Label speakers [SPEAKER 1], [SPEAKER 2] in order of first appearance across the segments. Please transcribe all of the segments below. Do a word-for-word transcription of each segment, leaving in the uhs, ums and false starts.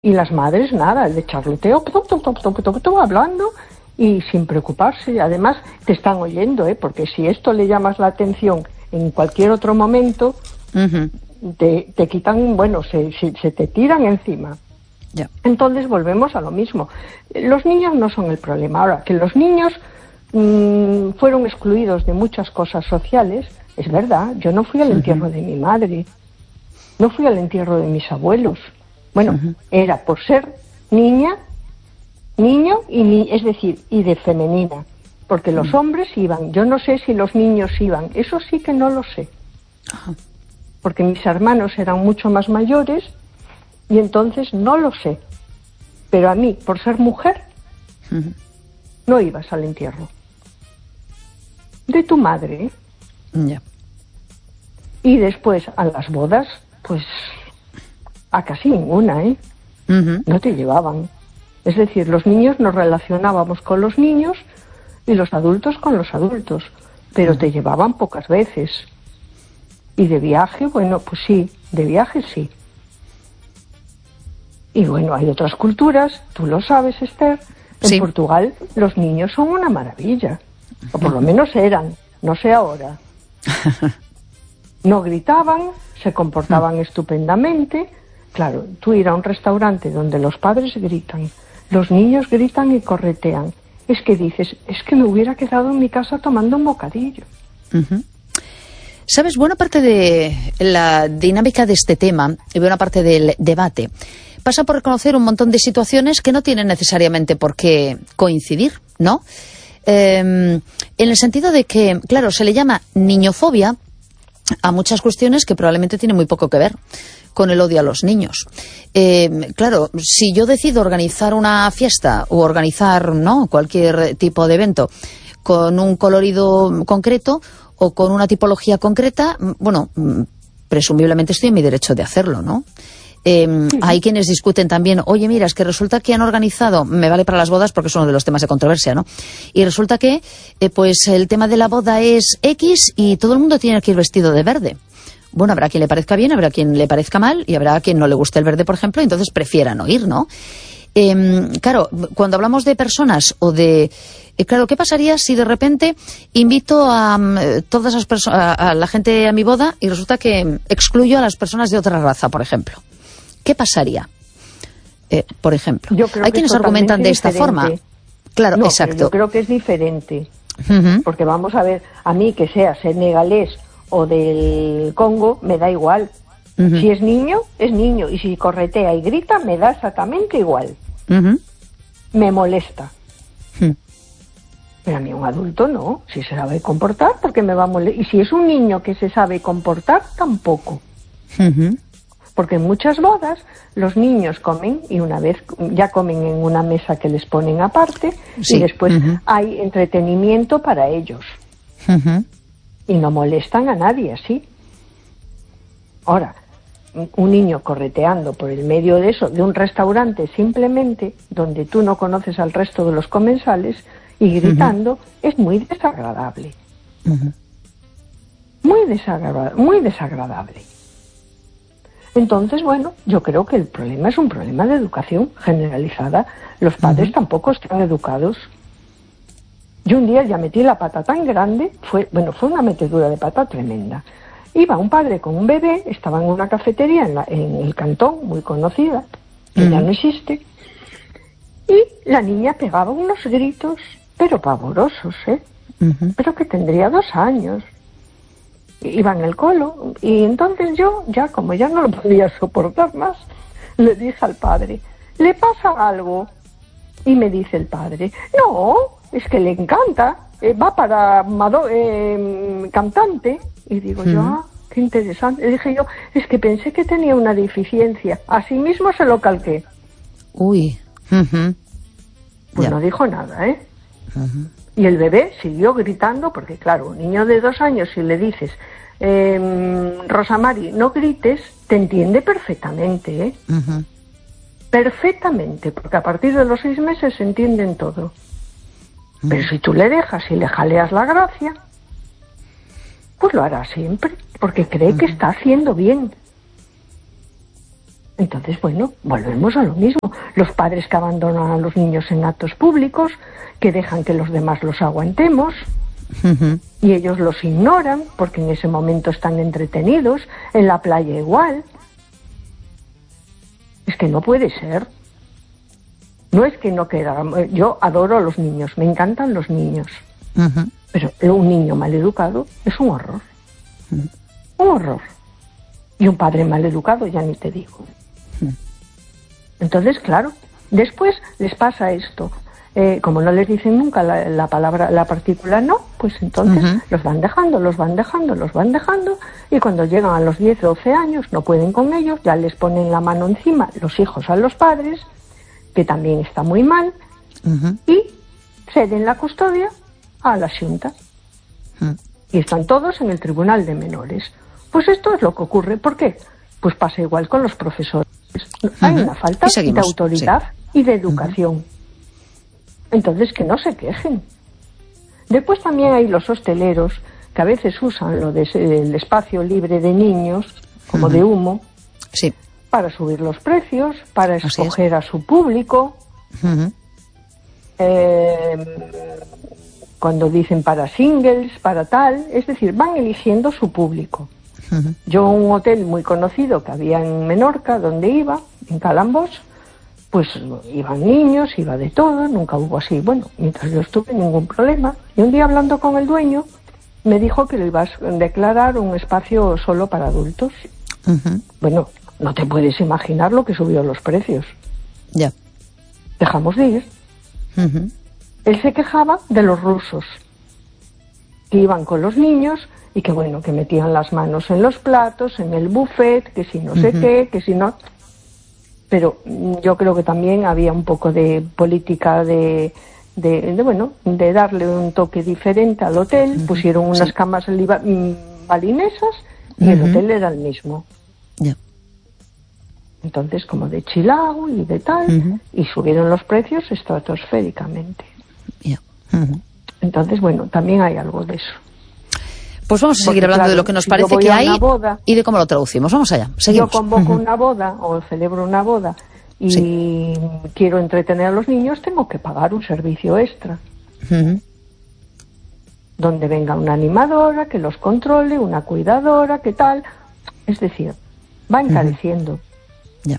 [SPEAKER 1] Y las madres, nada, de charloteo, top, top, top, top, top, top, hablando y sin preocuparse. Además, te están oyendo, ¿eh? Porque si esto le llamas la atención en cualquier otro momento, uh-huh. te, te quitan, bueno, se, se, se te tiran encima.
[SPEAKER 2] Yeah.
[SPEAKER 1] Entonces volvemos a lo mismo. Los niños no son el problema. Ahora, que los niños mmm, fueron excluidos de muchas cosas sociales, es verdad. Yo no fui al entierro uh-huh. de mi madre, no fui al entierro de mis abuelos. Bueno, uh-huh. era por ser niña, niño, y ni, es decir, y de femenina. Porque los uh-huh. hombres iban. Yo no sé si los niños iban. Eso sí que no lo sé. Uh-huh. Porque mis hermanos eran mucho más mayores. Y entonces no lo sé. Pero a mí, por ser mujer, uh-huh. no ibas al entierro. De tu madre. ¿eh?
[SPEAKER 2] Yeah.
[SPEAKER 1] Y después a las bodas, pues a casi ninguna, ¿eh?
[SPEAKER 2] Uh-huh.
[SPEAKER 1] No te llevaban. Es decir, los niños nos relacionábamos con los niños y los adultos con los adultos. Pero uh-huh. te llevaban pocas veces. Y de viaje, bueno, pues sí, de viaje sí. Y bueno, hay otras culturas, tú lo sabes, Esther, en
[SPEAKER 2] sí.
[SPEAKER 1] Portugal los niños son una maravilla, o por lo menos eran, no sé ahora. No gritaban, se comportaban estupendamente. Claro, tú ir a un restaurante donde los padres gritan, los niños gritan y corretean. Es que dices, es que me hubiera quedado en mi casa tomando un bocadillo.
[SPEAKER 2] Uh-huh. ¿Sabes? Buena parte de la dinámica de este tema y buena parte del debate pasa por reconocer un montón de situaciones que no tienen necesariamente por qué coincidir, ¿no? Eh, en el sentido de que, claro, se le llama niñofobia a muchas cuestiones que probablemente tienen muy poco que ver con el odio a los niños. Eh, claro, si yo decido organizar una fiesta o organizar, ¿no?, cualquier tipo de evento con un colorido concreto o con una tipología concreta, bueno, presumiblemente estoy en mi derecho de hacerlo, ¿no? Eh, sí. Hay quienes discuten también, oye, mira, es que resulta que han organizado, me vale para las bodas porque es uno de los temas de controversia, ¿no? Y resulta que, eh, pues el tema de la boda es X y todo el mundo tiene que ir vestido de verde. Bueno, habrá quien le parezca bien, habrá quien le parezca mal y habrá quien no le guste el verde, por ejemplo, y entonces prefiera no ir, ¿no? Eh, claro, cuando hablamos de personas o de... Eh, claro, ¿qué pasaría si de repente invito a um, todas las personas, a, a la gente a mi boda y resulta que excluyo a las personas de otra raza, por ejemplo? ¿Qué pasaría? Eh, por ejemplo, hay quienes argumentan de esta
[SPEAKER 1] diferente.
[SPEAKER 2] forma. Claro,
[SPEAKER 1] no,
[SPEAKER 2] exacto.
[SPEAKER 1] Yo creo que es diferente.
[SPEAKER 2] Uh-huh.
[SPEAKER 1] Porque vamos a ver, a mí que sea senegalés o del Congo, me da igual. Uh-huh. Si es niño, es niño. Y si corretea y grita, me da exactamente igual.
[SPEAKER 2] Uh-huh.
[SPEAKER 1] Me molesta.
[SPEAKER 2] Uh-huh.
[SPEAKER 1] Pero a mí un adulto no. Si se sabe comportar, porque me va a molestar. Y si es un niño que se sabe comportar, tampoco.
[SPEAKER 2] Uh-huh.
[SPEAKER 1] Porque en muchas bodas los niños comen y una vez ya comen en una mesa que les ponen aparte sí. y después uh-huh. hay entretenimiento para ellos.
[SPEAKER 2] Uh-huh.
[SPEAKER 1] Y no molestan a nadie así. Ahora, un niño correteando por el medio de eso, de un restaurante simplemente, donde tú no conoces al resto de los comensales, y gritando, uh-huh. es muy desagradable.
[SPEAKER 2] Uh-huh.
[SPEAKER 1] Muy desagrada- muy desagradable. Entonces, bueno, yo creo que el problema es un problema de educación generalizada. Los padres uh-huh. tampoco están educados. Yo un día ya metí la pata tan grande, fue bueno, fue una metedura de pata tremenda. Iba un padre con un bebé, estaba en una cafetería en, la, en el Cantón, muy conocida, que uh-huh. ya no existe, y la niña pegaba unos gritos, pero pavorosos, ¿eh?
[SPEAKER 2] Uh-huh.
[SPEAKER 1] Pero que tendría dos años. Iba en el colo, y entonces yo, ya como ya no lo podía soportar más, le dije al padre, ¿le pasa algo? Y me dice el padre, no, es que le encanta, eh, va para mado- eh, cantante. Y digo uh-huh. yo, ah, qué interesante. Le dije yo, es que pensé que tenía una deficiencia, así mismo se lo calqué.
[SPEAKER 2] Uy. Uh-huh.
[SPEAKER 1] Pues
[SPEAKER 2] yeah.
[SPEAKER 1] no dijo nada, ¿eh?
[SPEAKER 2] Uh-huh.
[SPEAKER 1] Y el bebé siguió gritando, porque claro, un niño de dos años, si le dices, eh, Rosamari, no grites, te entiende perfectamente, ¿eh?
[SPEAKER 2] Uh-huh.
[SPEAKER 1] Perfectamente, porque a partir de los seis meses se entienden todo. Uh-huh. Pero si tú le dejas y le jaleas la gracia, pues lo hará siempre, porque cree uh-huh. que está haciendo bien. Entonces, bueno, volvemos a lo mismo. Los padres que abandonan a los niños en actos públicos, que dejan que los demás los aguantemos, uh-huh. y ellos los ignoran porque en ese momento están entretenidos, en la playa igual. Es que no puede ser. No es que no queramos. Yo adoro a los niños, me encantan los niños. Uh-huh. Pero un niño maleducado es un horror. Uh-huh. Un horror. Y un padre maleducado ya ni te digo. Uh-huh. Entonces, claro, después les pasa esto. Eh, como no les dicen nunca la, la palabra, la partícula no, pues entonces uh-huh. los van dejando, los van dejando, los van dejando, y cuando llegan a los diez, doce años no pueden con ellos, ya les ponen la mano encima los hijos a los padres, que también está muy mal, uh-huh. y ceden la custodia a la Xunta. Uh-huh. Y están todos en el Tribunal de Menores. Pues esto es lo que ocurre. ¿Por qué? Pues pasa igual con los profesores. Uh-huh. Hay una falta de autoridad sí. y de educación. Uh-huh. Entonces, que no se quejen. Después también hay los hosteleros, que a veces usan lo de el espacio libre de niños, como uh-huh. de humo,
[SPEAKER 2] sí.
[SPEAKER 1] para subir los precios, para escoger a su público. Uh-huh. Eh, cuando dicen para singles, para tal, es decir, van eligiendo su público. Uh-huh. Yo, un hotel muy conocido que había en Menorca, donde iba, en Calambos, pues iban niños, iba de todo, nunca hubo así. Bueno, mientras yo estuve, ningún problema. Y un día, hablando con el dueño, me dijo que lo iba a declarar un espacio solo para adultos. Uh-huh. Bueno, no te puedes imaginar lo que subió los precios.
[SPEAKER 2] Ya. Yeah.
[SPEAKER 1] Dejamos de ir. Uh-huh. Él se quejaba de los rusos, que iban con los niños y que, bueno, que metían las manos en los platos, en el buffet, que si no uh-huh. sé qué, que si no... Pero yo creo que también había un poco de política de, de, de bueno, de darle un toque diferente al hotel. Uh-huh. Pusieron unas sí. camas balinesas y uh-huh. el hotel era el mismo.
[SPEAKER 2] Ya. Yeah.
[SPEAKER 1] Entonces, como de chilao y de tal, uh-huh. y subieron los precios estratosféricamente.
[SPEAKER 2] Yeah. Uh-huh.
[SPEAKER 1] Entonces, bueno, también hay algo de eso.
[SPEAKER 2] Pues vamos a seguir Porque, hablando claro, de lo que nos si parece que hay boda, y de cómo lo traducimos. Vamos allá, seguimos.
[SPEAKER 1] Yo convoco
[SPEAKER 2] uh-huh.
[SPEAKER 1] una boda o celebro una boda y sí. quiero entretener a los niños, tengo que pagar un servicio extra. Uh-huh. Donde venga una animadora que los controle, una cuidadora, que tal. Es decir, va encareciendo. Uh-huh.
[SPEAKER 2] Yeah.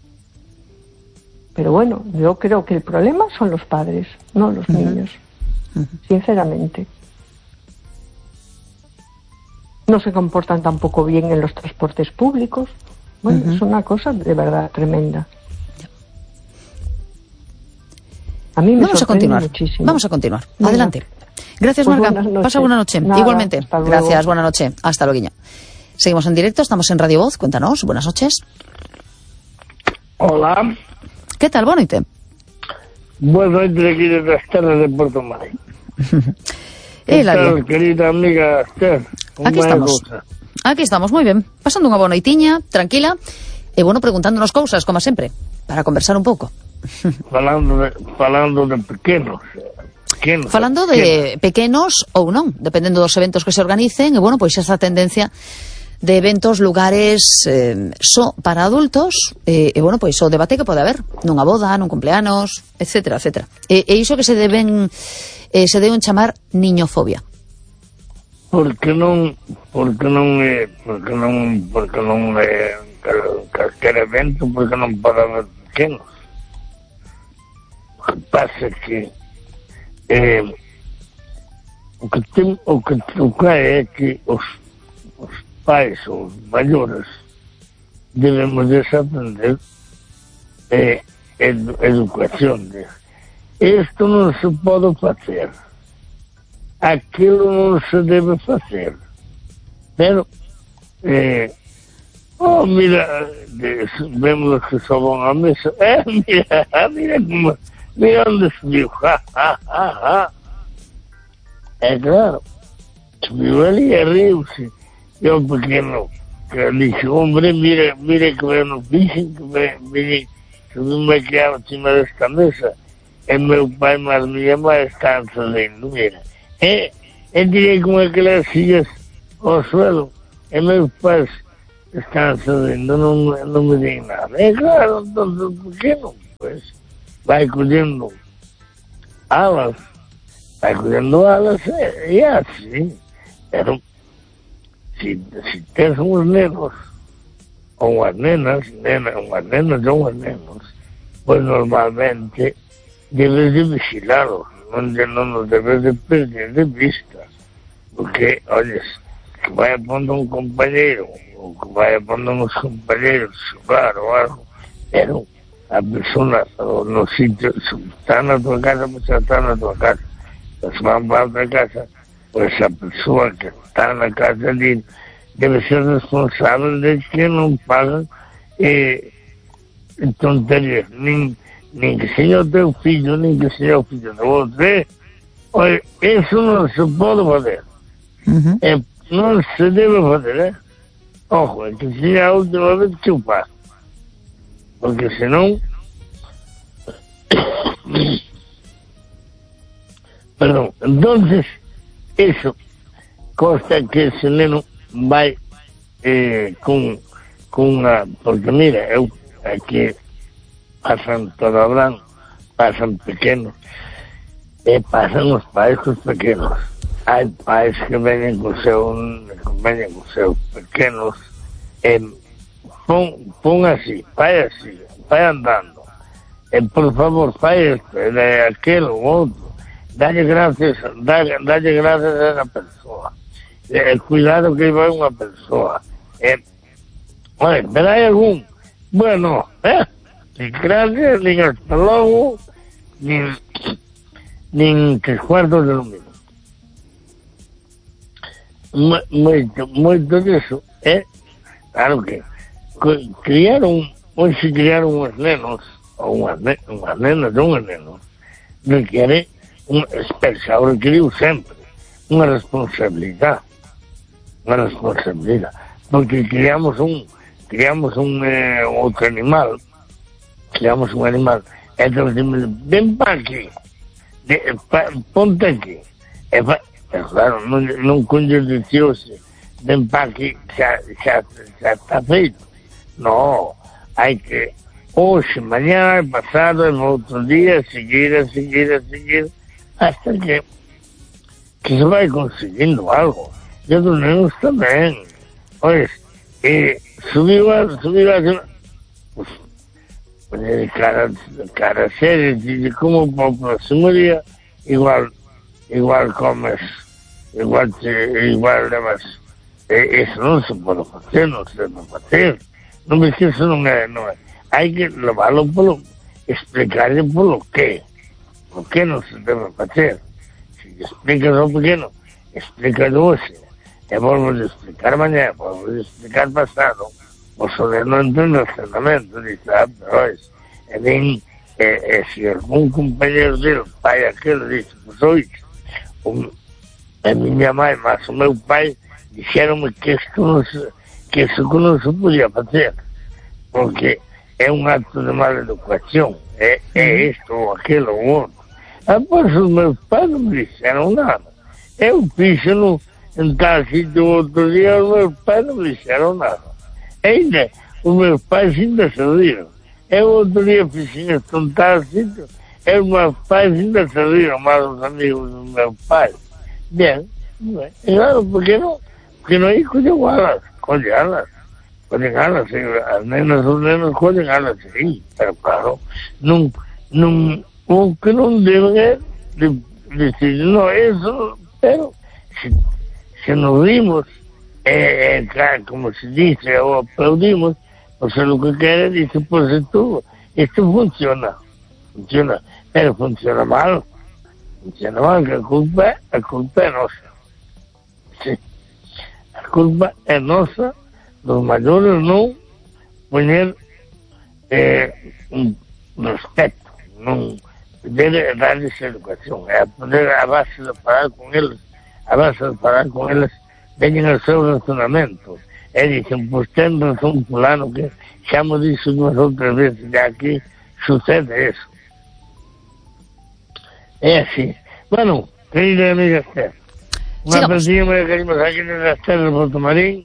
[SPEAKER 1] Pero bueno, yo creo que el problema son los padres, no los uh-huh. niños. Uh-huh. Sinceramente. No se comportan tampoco bien en los transportes públicos. Bueno, uh-huh. es una cosa de verdad tremenda. A mí me
[SPEAKER 2] Vamos a continuar.
[SPEAKER 1] Muchísimo.
[SPEAKER 2] Vamos a continuar. Venga. Adelante. Gracias, pues Marga. Pasa buena noche. Nada, igualmente. Gracias, buena noche. Hasta luego. Seguimos en directo, estamos en Radio Voz. Cuéntanos, buenas noches.
[SPEAKER 3] Hola.
[SPEAKER 2] ¿Qué tal? Buenas noches.
[SPEAKER 3] Buenas noches de aquí de las terras de Puerto Marín. ¿Qué tal, querida amiga Esther?
[SPEAKER 2] Aquí estamos. Cosa? Aquí estamos, muy bien. Pasando unha boa noitiña, tranquila, e bueno, preguntándonos cousas, como sempre, para conversar un pouco.
[SPEAKER 3] Falando de, falando de pequenos. pequenos
[SPEAKER 2] falando de pequenos ou non, dependendo dos eventos que se organicen, e bueno, pois esa tendencia de eventos, lugares eh, só para adultos, e, e bueno, pois o debate que pode haber nunha boda, nun cumpleanos, etcétera, etcétera. E, e iso que se deben eh, se deben chamar niñofobia.
[SPEAKER 3] Porque non, porque non é, porque non, porque non é calquer evento, porque non pode haber pequenos. O que pasa é que eh, o que tem, o que o que é que os, os pais, os maiores, debemos desaprender é edu, educación. Isto non se pode facer. Aquilo non se debe facer. Pero, eh, oh, mira, de, vemos que só vão a mesa. Eh, mira, mira como, mira onde subiu. Ja, ja, ja, ja. É claro, subiu ali e riu-se. Eu pequeno, que disse, hombre, mira, mira que eu não disse, que me, me, subiu-me aqui acima desta mesa. E meu pai, mas minha mãe está fazendo, mira. E, e tirei com aquelas sillas ao suelo, e meus pais están subindo, non, non me din nada. E claro, entonces, por que non? Pues, vai collendo alas, vai collendo alas, e, e así. Pero, si, si tens uns nenos, ou unhas nenas, nena, unhas nenas ou unhas nenos, pues normalmente debes de vigilaros, non, non nos debes de perder de vista, porque, olles, que vai pondo un compañeiro, ou que vai pondo uns compañeros xogar ou algo, pero a persona no sitio, está na tua casa, pues está na tua casa, pues van para outra casa, pues a persoa que está na casa ali debe ser responsable de que non pagan eh, tonterías, nin, nin que seña o teu fillo, nin que seña o fillo de outro, eh? Oye, eso non se pode fazer. Uh-huh. Eh, non se debe fazer, eh? Ojo, é que seña a última vez que o faço. Porque senón... Perdón, entonces, eso consta que ese neno vai eh, con, con unha... Porque mira, eu aquí pasan todo Abraham, pasan pequenos, e pasan os pais cos pequenos. Hai pais que veñen co seu, veñen co seus pequenos, e pon, pon así, vai así, vai andando, e por favor, fai isto, e de aquel ou outro, dalle gracias, dalle, dalle gracias a esa persoa, e cuidado que vai unha persoa, e, oye, pero hai algún, bueno, eh, nin gracias, nin hasta logo, nin, nin tres cuartos de lo mismo. Moito, moito disso é, claro que criaron, hoxe se criaron unhas nenos, ou unhas, ne, unhas nenas ou unhas nenos, requiere, un, espesa, o requeriu sempre, unha responsabilidade, unha responsabilidade, porque criamos un, criamos un eh, outro animal, criamos un animal, e entón dime, ven pa aquí, de, pa, ponte aquí, e pa, e claro, non, non conlles diciouse, ven pa aquí, xa, xa, xa está feito. No, hai que, hoxe, mañana, pasado, e outro día, seguir, a seguir, a seguir, hasta que, que se vai conseguindo algo. E os nenos tamén. Oye, e subiu a, subiu a, pues, cara, cara seria, de como para o próximo día, igual, igual comes, igual te, igual levas, e, eso non se pode facer, non se debe facer, non ves que eso non é, non é, hai que leválo polo, explicarle polo que, por que non se debe facer, se explicas ao pequeno, explícalo hoxe, e volvo a explicar mañana, volvo a explicar pasado, o sobre non entendo o tratamiento, dice, ah, pero es, e ven, e, e se algún compañero del pai aquel dice, pues oix, un, a miña mãe, mas o meu pai, dixéronme que isto non se, que isto non se podía facer, porque é un acto de mala educación, é, é isto ou aquilo ou outro. Após os meus pais non me dixeron nada. Eu fixe no, en tal sitio outro día, os meus pais non me dixeron nada. E ainda, os meus pais ainda se riram. Eu outro día fixe isto en tal sitio, e os meus pais ainda se riram, mas os amigos dos meus pais. Bien, bien. E claro, porque non? Porque non hai collen alas, collen alas, collen alas, as nenas os nenos collen alas, sí, pero claro, non, non, o que non deben é de, de decir, no, eso, pero se, se nos rimos, eh, eh, como se dice, ou aplaudimos, pues lo que quere dice, pues esto, esto funciona, funciona, pero funciona mal. Funciona mal, que a culpa, a culpa é nosa. Sí. A culpa é nosa, dos maiores non poñer eh, un respeto, non poder darles educación, é poder a base de parar con eles, a base de parar con eles, veñen ao seu razonamento, e dicen, pues ten razón fulano, que xa mo dixo unhas outras veces, e aquí sucede eso. É así. Bueno, querida amiga Esther, unha partida moi queremos aquí nas Terras de Portomarín,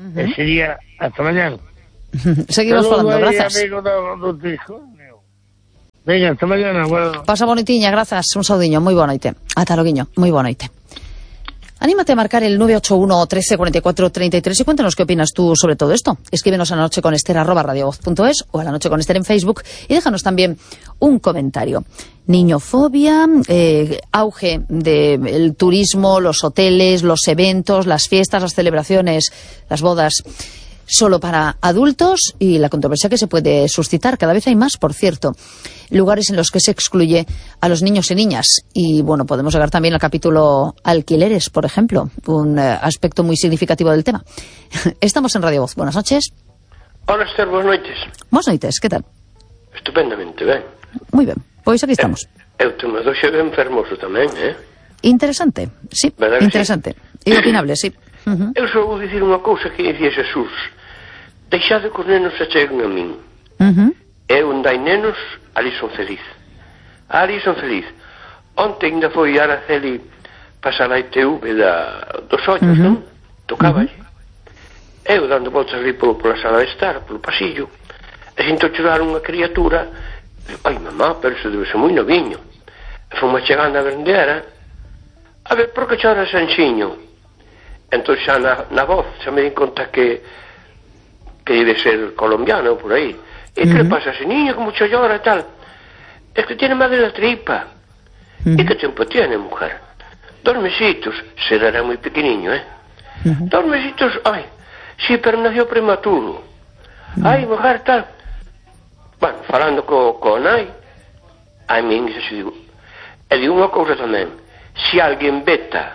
[SPEAKER 3] Uh-huh. E sería hasta mañana.
[SPEAKER 2] Seguimos falando, grazas.
[SPEAKER 3] Amigo do, do hijo, venga, hasta mañana. Bueno.
[SPEAKER 2] Pasa bonitiña, grazas, un saudiño, moi boa noite. Ata loguiño, moi boa noite. Anímate a marcar el nueve ocho uno, trece, cuarenta y cuatro, treinta y tres y cuéntanos qué opinas tú sobre todo esto. Escríbenos a la noche con Ester arroba radiovoz punto es o a la noche con Ester en Facebook y déjanos también un comentario. Niñofobia, eh, auge del turismo, los hoteles, los eventos, las fiestas, las celebraciones, las bodas solo para adultos y la controversia que se puede suscitar. Cada vez hay más, por cierto, lugares en los que se excluye a los niños y niñas. Y bueno, podemos llegar también al capítulo alquileres, por ejemplo, un eh, aspecto muy significativo del tema. Estamos en Radio Voz. Buenas noches.
[SPEAKER 4] Hola, Esther, buenas noites.
[SPEAKER 2] Buenas noites, ¿qué tal?
[SPEAKER 4] Estupendamente, ben.
[SPEAKER 2] Muy bien, pois aquí estamos.
[SPEAKER 4] Eu, eu tema do xe ben fermoso tamén, eh?
[SPEAKER 2] Interesante, sí, interesante. Sí? E opinable, sí. Uh-huh.
[SPEAKER 4] Eu só vou dicir unha cousa que dicía Xesús. Deixade que os nenos se cheguen a min.
[SPEAKER 2] Uh-huh.
[SPEAKER 4] Eu onde hai nenos, ali son feliz. Ali son feliz. Onte ainda foi a Araceli pasar a I T V da, dos ollos, uh-huh. non? Tocaba uh-huh. Eu dando voltas ali por, por a sala de estar, polo pasillo, e sinto chorar unha criatura. Ai, mamá, pero iso debe ser moi noviño. E fomos chegando a vendera. A ver, por que chora Sanchiño? Entón xa na, na voz xa me di conta que que debe ser colombiano por aí. E que uh-huh. le pasa a ese niño, como mucho llora e tal? Es que tiene madre la tripa. Uh-huh. E que tempo tiene, mujer? Dos mesitos, será era moi pequeniño, eh? Uh-huh. Dos mesitos, ai, sí, pero nació prematuro. Uh-huh. Ai, mujer, tal. Bueno, falando co, co nai, ai, min, se digo, e digo unha cousa tamén, se alguén veta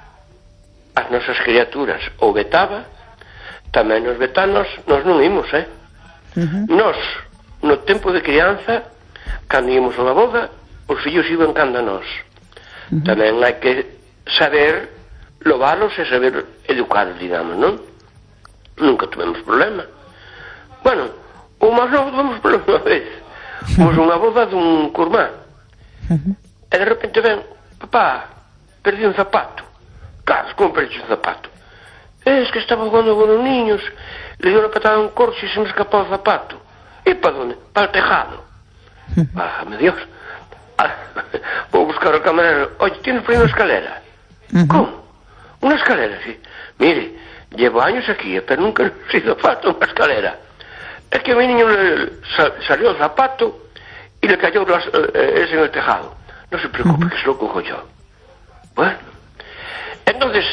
[SPEAKER 4] as nosas criaturas ou vetaba, tamén nos vetanos nos non imos, eh? Uh-huh. Nos, no tempo de crianza, cando íamos a unha boda, os fillos iban cando a nós. Uh-huh. Tamén hai que saber lovalos e saber educalos, digamos, non? Nunca tuvemos problema. Bueno, o máis novo tuvemos problema unha vez. Fomos unha boda dun curmá. Uh-huh. E de repente ven, papá, perdí un zapato. Claro, como perdí un zapato? Es que estaba jugando con los niños, le dio una patada a un corcho y se me escapó el zapato. ¿Y para dónde? Para el tejado. Bájame Dios. Ah, voy a buscar al camarero. Oye, ¿tienes por ahí una escalera? Uh-huh. ¿Cómo? Una escalera, sí. Mire, llevo años aquí, pero nunca he sido falta una escalera. Es que a mi niño le sal, salió el zapato y le cayó las, eh, ese en el tejado. No se preocupe, uh-huh. que se lo cojo yo. Bueno, entonces...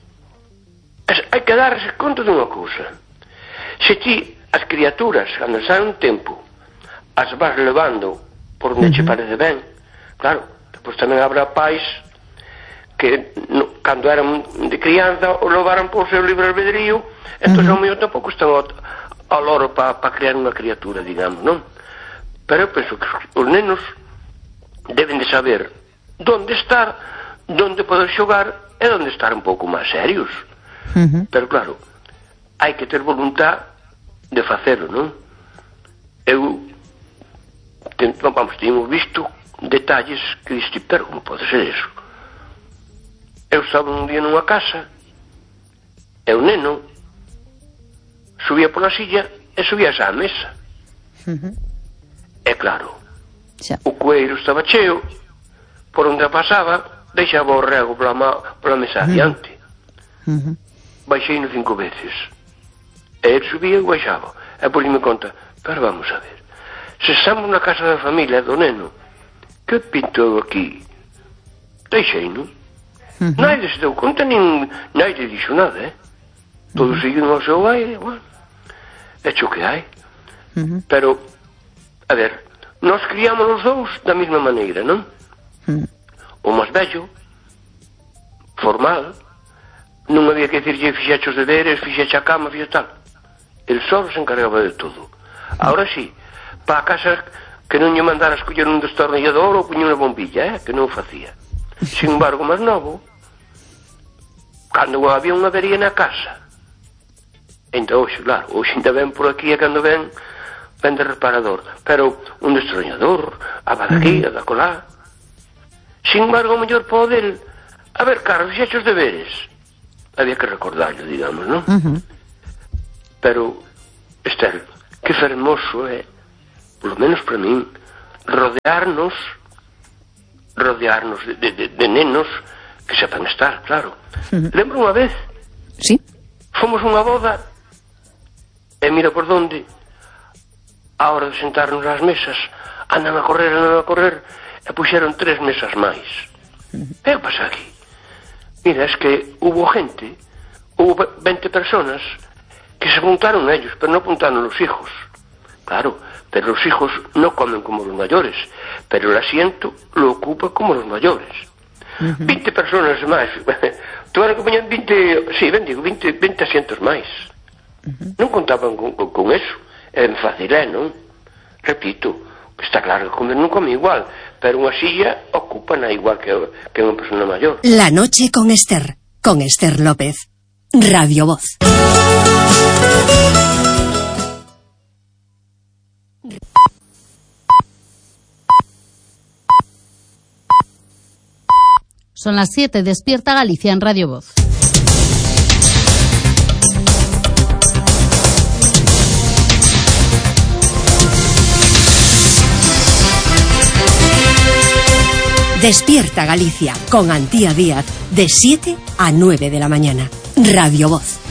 [SPEAKER 4] hai que darse conta dunha cousa. Se ti as criaturas cando saen un tempo as vas levando por onde uh-huh. che parece ben, claro, depois tamén habrá pais que no, cando eran de crianza o levaran por seu libre albedrío, entón uh-huh. ao mellor tampouco están ao, ao loro para pa crear unha criatura, digamos, non? Pero eu penso que os nenos deben de saber onde estar, onde poder xogar e onde estar un pouco máis serios. Uh-huh. Pero claro, hai que ter voluntad de facelo, non? Eu ten, vamos, temos visto detalles que diste, pero como pode ser eso? Eu estaba un día nunha casa e o neno subía pola silla e subía á mesa. Uh-huh. E claro, sí. O cueiro estaba cheo, por onde pasaba deixaba o rego pola, ma, pola mesa uh-huh. adiante. Uh-huh. Baixei no cinco veces e ele subía e baixaba e por me conta, pero vamos a ver, se estamos na casa da familia do neno, que pinto eu aquí? Deixei, non? Uh-huh. Naide se deu conta, nin naide dixo nada, eh? Todos uh-huh. seguindo ao seu aire, bueno, é xo que hai. Uh-huh. Pero, a ver, nós criamos os dous da mesma maneira, non? Uh-huh. O máis vello, formal, non había que dicirlle fixaxe os deberes, fixaxe a cama, fixaxe tal. El só se encargaba de todo. Ahora sí, para a casa que non lle mandara a escoller un destornillador ou puñer unha bombilla, eh? Que non o facía. Sin embargo, máis novo, cando había unha avería na casa, entón, hoxe, claro, hoxe ainda ven por aquí e cando ven, ven de reparador, pero un destornillador, a va daqui, a da colá. Sin embargo, o mellor pode, a ver, Carlos, fixaxe os deberes. Había que recordarlo, digamos, non? Uh-huh. Pero, Esther, que fermoso é, polo menos para min, rodearnos rodearnos de, de, de nenos que sepan estar, claro. Uh-huh. Lembro unha vez,
[SPEAKER 2] sí,
[SPEAKER 4] fomos unha boda e mira por donde, a hora de sentarnos ás mesas, andan a correr, andan a correr, e puxeron tres mesas máis. Uh-huh. E o pasa aquí? Mira, es que hubo gente, hubo veinte personas que se apuntaron a ellos, pero no apuntaron los hijos. Claro, pero los hijos no comen como los mayores, pero el asiento lo ocupa como los mayores. Uh-huh. veinte personas máis. Tuveron que poñer veinte, sí, veinte, veinte, veinte asientos máis. Uh-huh. Non contaban con, con, con eso. É fácil, é, non? Repito, está claro que comer non come igual, pero unha silla ocupa na igual que, que unha persona maior.
[SPEAKER 5] La noche con Esther, con Esther López. Radio Voz.
[SPEAKER 6] Son las siete, despierta Galicia en Radio Voz.
[SPEAKER 5] Despierta Galicia con Antía Díaz de siete a nueve de la mañana. Radio Voz.